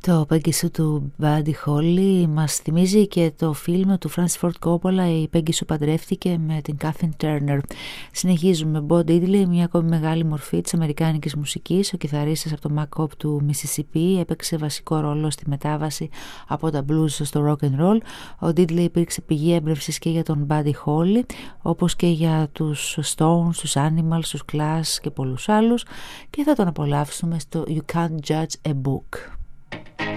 Το Peggy Sue του Buddy Holly μας θυμίζει και το φιλμ του Francis Ford Coppola, η Peggy Sue παντρεύτηκε με την Kathleen Turner. Συνεχίζουμε. Bo Diddley, μια ακόμη μεγάλη μορφή της αμερικάνικης μουσικής. Ο κιθαρίστας από το Mac Cop του Mississippi έπαιξε βασικό ρόλο στη μετάβαση από τα blues στο rock and roll. Ο Diddley υπήρξε πηγή έμπνευσης και για τον Buddy Holly, όπως και για τους Stones, τους Animals, τους Clash και πολλούς άλλους, και θα τον απολαύσουμε στο You Can't Judge a Book.